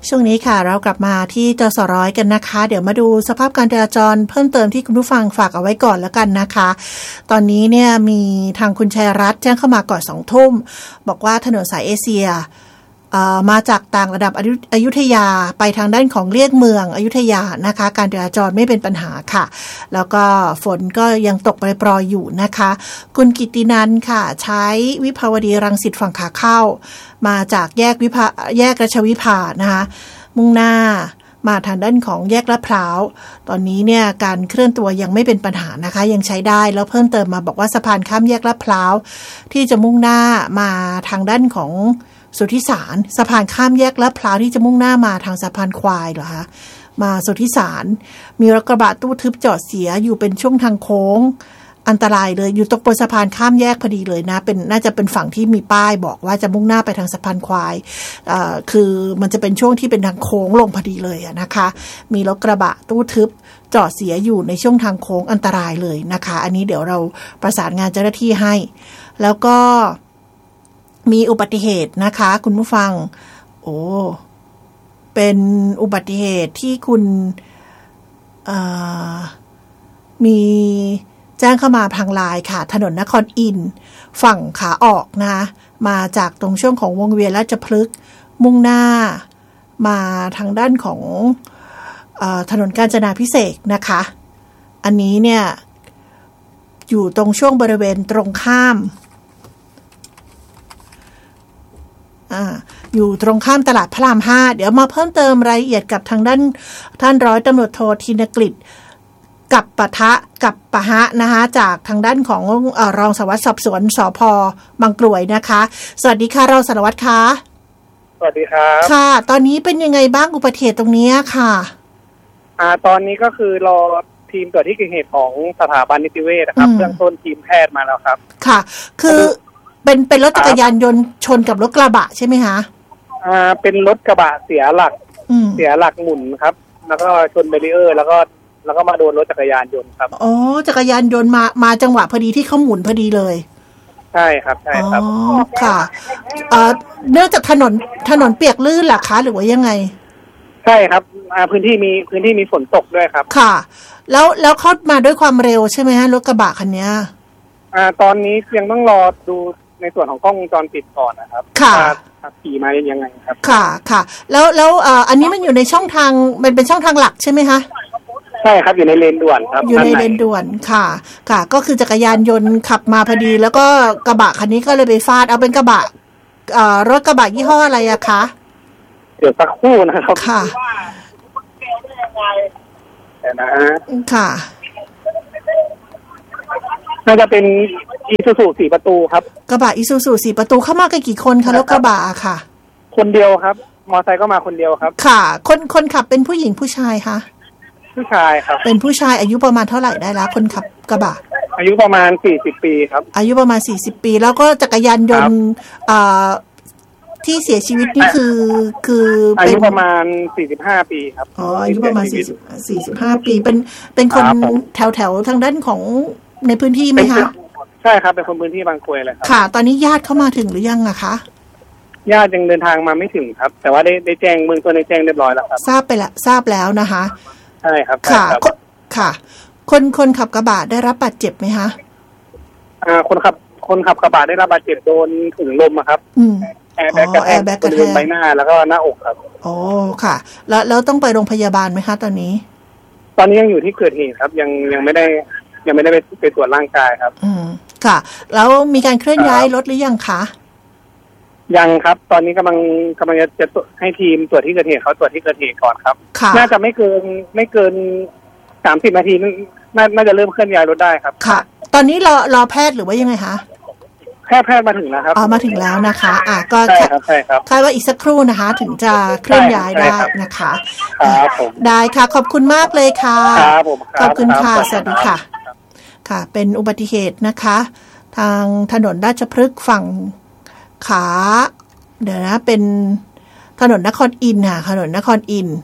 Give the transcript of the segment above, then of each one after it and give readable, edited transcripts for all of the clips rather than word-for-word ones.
ช่วงนี้ค่ะเรากลับมาที่จสร้อยกันนะคะเดี๋ยวมาดูสภาพการจราจรเพิ่มเติมที่คุณผู้ฟังฝากเอาไว้ก่อนแล้วกันนะคะตอนนี้เนี่ยมีทางคุณชัยรัตน์แจ้งเข้ามาก่อน 20:00 นบอกว่าถนนสายเอเชียมาจากต่างระดับอยุธยาไปทางด้านของเลียงเมืองอยุธยานะคะการจราจรไม่เป็นปัญหาค่ะแล้วก็ฝนก็ยังตกปรอยๆอยู่นะคะคุณกิตตินันท์ค่ะใช้วิภาวดีรังสิตฝั่งขาเข้ามาจากแยกราชวิภานะคะมุ่งหน้ามาทางด้านของแยกลาดพร้าวตอนนี้เนี่ยการเคลื่อนตัวยังไม่เป็นปัญหานะคะยังใช้ได้แล้วเพิ่มเติมมาบอกว่าสะพานข้ามแยกลาดพร้าวที่จะมุ่งหน้ามาทางด้านของสุทธิสารสะพานข้ามแยกลาดพร้าวที่จะมุ่งหน้ามาทางสะพานควายเหรอคะมาสุทธิสารมีรถกระบะตู้ทึบจอดเสียอยู่เป็นช่วงทางโค้งอันตรายเลยอยู่ตรงบนสะพานข้ามแยกพอดีเลยนะเป็นน่าจะเป็นฝั่งที่มีป้ายบอกว่าจะมุ่งหน้าไปทางสะพานควายคือมันจะเป็นช่วงที่เป็นทางโค้งลงพอดีเลยนะคะมีรถกระบะตู้ทึบจอดเสียอยู่ในช่วงทางโค้งอันตรายเลยนะคะอันนี้เดี๋ยวเราประสานงานเจ้าหน้าที่ให้แล้วก็มีอุบัติเหตุนะคะคุณผู้ฟังเป็นอุบัติเหตุที่คุณมีแจ้งเข้ามาทางไลน์ค่ะถนนนครอินทร์ฝั่งขาออกนะมาจากตรงช่วงของวงเวียนราชพฤกษ์มุ่งหน้ามาทางด้านของถนนกาญจนาภิเษกนะคะอันนี้เนี่ยอยู่ตรงช่วงบริเวณตรงข้ามอยู่ตรงข้ามตลาดพระราม 5เดี๋ยวมาเพิ่มเติมรายละเอียดกับทางด้านท่านร้อยตำรวจโทธินกฤษกับปะหะนะคะจากทางด้านของรองสารวัตรสอบสวนสภ.บางกรวยนะคะสวัสดีค่ะรองสารวัตรคะสวัสดีครับค่ะตอนนี้เป็นยังไงบ้างอุบัติเหตุตรงนี้ค่ะตอนนี้ก็คือรอทีมตรวจที่เกิดเหตุของสถาบันนิติเวชนะครับเบื้องต้นทีมแพทย์มาแล้วครับค่ะคือเป็นรถจักรยานยนต์ชนกับรถกระบะใช่ไหมคะเป็นรถกระบะเสียหลักหมุนครับแล้วก็ชนแบรีเออร์แล้วก็มาโดนรถจักรยานยนต์ครับอ๋อจักรยานยนต์มาจังหวะพอดีที่เขาหมุนพอดีเลยใช่ครับใช่ครับอ๋อค่ะเนื่องจากถนนเปียกลื่นหรอคะหรือว่ายังไงใช่ครับพื้นที่มีฝนตกด้วยครับค่ะแล้วเขามาด้วยความเร็วใช่ไหมฮะรถกระบะคันนี้ตอนนี้ยังต้องรอดูในส่วนของกล้องวงจรปิดก่อนนะครับค่ะขี่มายังไงครับค่ะแล้วอันนี้มันอยู่ในช่องทางมันเป็นช่องทางหลักใช่ไหมคะใช่ครับอยู่ในเลนด่วนครับอยู่ในเลนด่วนค่ะก็คือจักรยานยนต์ขับมาพอดีแล้วก็กระบะคันนี้ก็เลยไปฟาดเอาเป็นกระบะรถกระบะยี่ห้ออะไรอะคะเดี๋ยวสักครู่นะครับค่ะนะค่ะน่าจะเป็นอีซูซู4ประตูครับกระบะอีซูซู4ประตูเข้ามากันกี่คนคะรถกระบะค่ะคนเดียวครับมอไซค์ก็มาคนเดียวครับค่ะคนขับเป็นผู้หญิงผู้ชายคะผู้ชายครับเป็นผู้ชายอายุประมาณเท่าไหร่ได้แล้วคนขับกระบะอายุประมาณ40ปีครับอายุประมาณ40ปีแล้วก็จักรยานยนต์ที่เสียชีวิตนี่คืออายุประมาณ45ปีครับอ๋ออายุประมาณ45ปีเป็นคนแถวทางด้านของในพื้นที่ไหมคะใช่ครับเป็นคนพื้นที่บางกรวยเลยครับค่ะตอนนี้ญาติเข้ามาถึงหรือยังอะคะญาติยังเดินทางมาไม่ถึงครับแต่ว่าได้แจ้งเบื้องต้นได้แจ้งเรียบร้อยแล้วครับทราบแล้วนะคะใช่ครับค่ะคนขับกระบะได้รับบาดเจ็บไหมคะคนขับกระบะได้รับบาดเจ็บโดนถุงลมครับแอร์แบ็กกระแทกบริเวณใบหน้าแล้วก็หน้าอกครับอ๋อค่ะแล้วต้องไปโรงพยาบาลไหมคะตอนนี้ยังอยู่ที่เกิดเหตุครับยังไม่ได้ไปตรวจร่างกายครับค่ะแล้วมีการเคลื่อนย้ายรถหรือยังคะยังครับตอนนี้กำลังจะให้ทีมตรวจที่เกิดเหตุเขาตรวจที่เกิดเหตุก่อนครับน่าจะไม่เกิน30นาทีน่าจะเริ่มเคลื่อนย้ายรถได้ครับค่ะตอนนี้รอแพทย์หรือว่ายังไงคะแพทย์มาถึงแล้วครับมาถึงแล้วนะคะก็ใช่ครับคาดว่าอีกสักครู่นะคะถึงจะเคลื่อนย้ายได้นะคะครับผมได้ค่ะขอบคุณมากเลยค่ะครับผมขอบคุณค่ะสวัสดีค่ะค่ะเป็นอุบัติเหตุนะคะทางถนนราชพฤกษ์ฝั่งขาเดี๋ยวนะเป็นถนนนครอินทร์ค่ะถนนนครอินทร์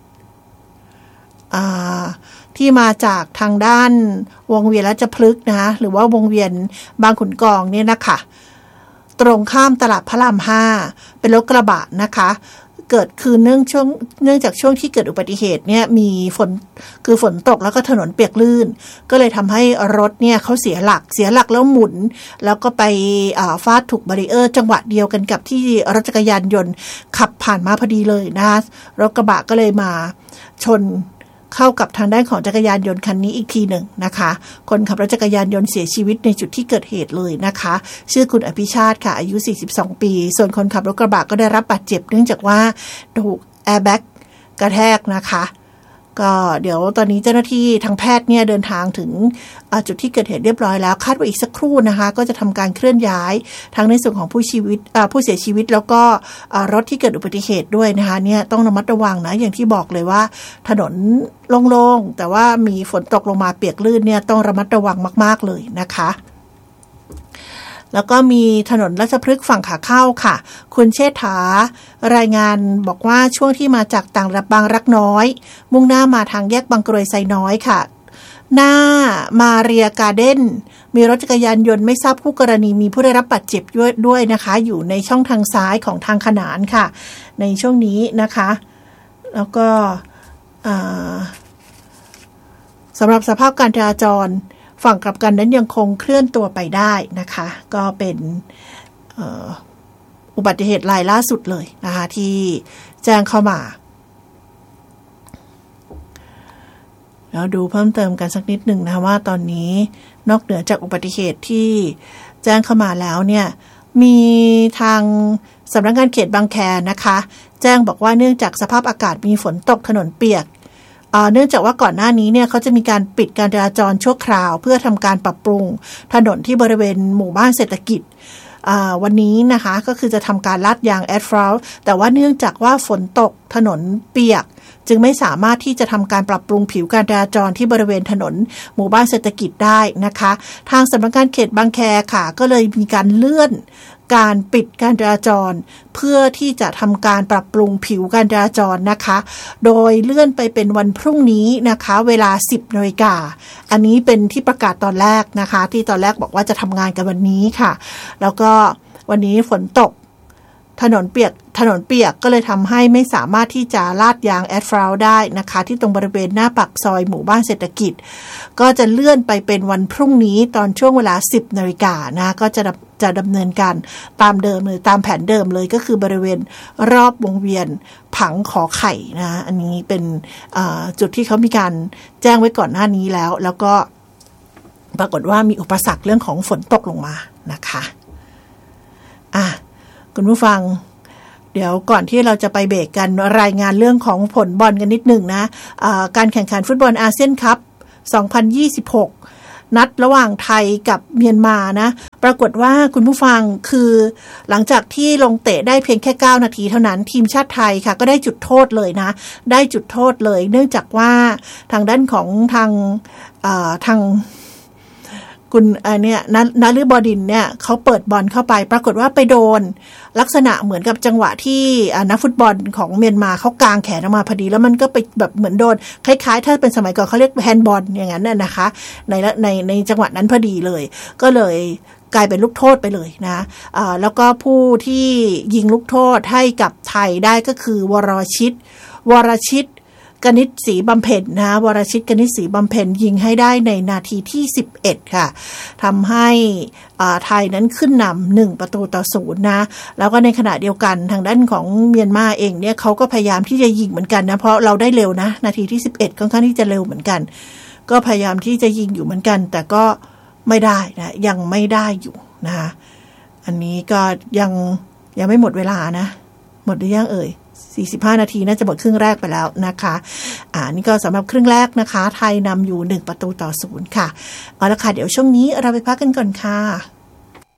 ที่มาจากทางด้านวงเวียนราชพฤกษ์นะคะหรือว่าวงเวียนบางขุนกองเนี่ยนะคะตรงข้ามตลาดพระราม 5เป็นรถกระบะนะคะเกิดคือเนื่องจากช่วงที่เกิดอุบัติเหตุเนี่ยมีฝนตกแล้วก็ถนนเปียกลื่นก็เลยทำให้รถเนี่ยเขาเสียหลักแล้วหมุนแล้วก็ไปฟาดถูกบารีเออร์จังหวะเดียวกันกับที่รถจักรยานยนต์ขับผ่านมาพอดีเลยนะคะรถกระบะก็เลยมาชนเข้ากับทางด้านของจักรยานยนต์คันนี้อีกทีหนึ่งนะคะคนขับรถจักรยานยนต์เสียชีวิตในจุดที่เกิดเหตุเลยนะคะชื่อคุณอภิชาติค่ะอายุ42ปีส่วนคนขับรถกระบะก็ได้รับบาดเจ็บเนื่องจากว่าถูกแอร์แบ็กกระแทกนะคะก็เดี๋ยวตอนนี้เจ้าหน้าที่ทางแพทย์เนี่ยเดินทางถึงจุดที่เกิดเหตุเรียบร้อยแล้วคาดว่าอีกสักครู่นะคะก็จะทำการเคลื่อนย้ายทั้งในส่วนของผู้เสียชีวิตแล้วก็รถที่เกิดอุบัติเหตุด้วยนะคะเนี่ยต้องระมัดระวังนะอย่างที่บอกเลยว่าถนนโล่งๆแต่ว่ามีฝนตกลงมาเปียกลื่นเนี่ยต้องระมัดระวังมากๆเลยนะคะแล้วก็มีถนนราชพฤกษ์ฝั่งขาเข้าค่ะคุณเชษฐารายงานบอกว่าช่วงที่มาจากต่างระบางรักน้อยมุ่งหน้ามาทางแยกบางกรวยไซน้อยค่ะหน้ามาเรียการ์เด้นมีรถจักรยานยนต์ไม่ทราบคู่กรณีมีผู้ได้รับบาดเจ็บด้วยนะคะอยู่ในช่องทางซ้ายของทางขนานค่ะในช่วงนี้นะคะแล้วก็สำหรับสภาพการจราจรฝั่งกลับกันนั้นยังคงเคลื่อนตัวไปได้นะคะก็เป็นอุบัติเหตุรายล่าสุดเลยนะคะที่แจ้งเข้ามาแล้วดูเพิ่มเติมกันสักนิดหนึ่งนะคะว่าตอนนี้นอกเหนือจากอุบัติเหตุที่แจ้งเข้ามาแล้วเนี่ยมีทางสำนักงานเขตบางแคนะคะแจ้งบอกว่าเนื่องจากสภาพอากาศมีฝนตกถนนเปียกเนื่องจากว่าก่อนหน้านี้เนี่ยเขาจะมีการปิดการจราจรชั่วคราวเพื่อทำการปรับปรุงถนนที่บริเวณหมู่บ้านเศรษฐกิจวันนี้นะคะก็คือจะทำการลาดยางแอสฟัลต์แต่ว่าเนื่องจากว่าฝนตกถนนเปียกจึงไม่สามารถที่จะทำการปรับปรุงผิวการจราจรที่บริเวณถนนหมู่บ้านเศรษฐกิจได้นะคะทางสำนักงานเขตบางแคค่ะก็เลยมีการเลื่อนการปิดการจราจรเพื่อที่จะทำการปรับปรุงผิวการจราจรนะคะโดยเลื่อนไปเป็นวันพรุ่งนี้นะคะเวลา 10 นาฬิกาอันนี้เป็นที่ประกาศตอนแรกนะคะที่ตอนแรกบอกว่าจะทำงานกันวันนี้ค่ะแล้วก็วันนี้ฝนตกถนนเปียกก็เลยทำให้ไม่สามารถที่จะลาดยางแอสฟัลต์ได้นะคะที่ตรงบริเวณหน้าปากซอยหมู่บ้านเศรษฐกิจก็จะเลื่อนไปเป็นวันพรุ่งนี้ตอนช่วงเวลา 10 นาฬิกานะก็จะดำเนินการตามเดิมเลยตามแผนเดิมเลยก็คือบริเวณรอบวงเวียนผังขอไข่นะอันนี้เป็นจุดที่เขามีการแจ้งไว้ก่อนหน้านี้แล้วก็ปรากฏว่ามีอุปสรรคเรื่องของฝนตกลงมานะคะคุณผู้ฟังเดี๋ยวก่อนที่เราจะไปเบรกกันรายงานเรื่องของผลบอลกันนิดหนึ่งนะการแข่งขันฟุตบอลอาเซียนคัพ 2026 นัดระหว่างไทยกับเมียนมานะปรากฏว่าคุณผู้ฟังคือหลังจากที่ลงเตะได้เพียงแค่9นาทีเท่านั้นทีมชาติไทยค่ะก็ได้จุดโทษเลยนะได้จุดโทษเลยเนื่องจากว่าทางด้านของทางคุณเนี่ยนฤบดินเนี่ยเขาเปิดบอลเข้าไปปรากฏว่าไปโดนลักษณะเหมือนกับจังหวะที่นักฟุตบอลของเมียนมาเขากางแขนออกมาพอดีแล้วมันก็ไปแบบเหมือนโดนคล้ายๆถ้าเป็นสมัยก่อนเขาเรียกแฮนด์บอลอย่างนั้นนะคะในจังหวะนั้นพอดีเลยก็เลยกลายเป็นลูกโทษไปเลยนะแล้วก็ผู้ที่ยิงลูกโทษให้กับไทยได้ก็คือวรชิตกนิษฐ์ศรีบำเพ็ญนะวรชิตกนิษฐ์ศรีบำเพ็ญยิงให้ได้ในนาทีที่11ค่ะทำให้ไทยนั้นขึ้นนำ1-0นะแล้วก็ในขณะเดียวกันทางด้านของเมียนมาเองเนี่ยเขาก็พยายามที่จะยิงเหมือนกันนะเพราะเราได้เร็วนะนาทีที่11ค่อนข้างที่จะเร็วเหมือนกันก็พยายามที่จะยิงอยู่เหมือนกันแต่ก็ไม่ได้นะยังไม่ได้อยู่นะคะอันนี้ก็ยังไม่หมดเวลานะหมดหรือยังเอ่ย45นาทีน่าจะหมดครึ่งแรกไปแล้วนะคะนี่ก็สำหรับครึ่งแรกนะคะไทยนำอยู่1-0ค่ะเอาละค่ะเดี๋ยวช่วงนี้เราไปพักกันก่อนค่ะ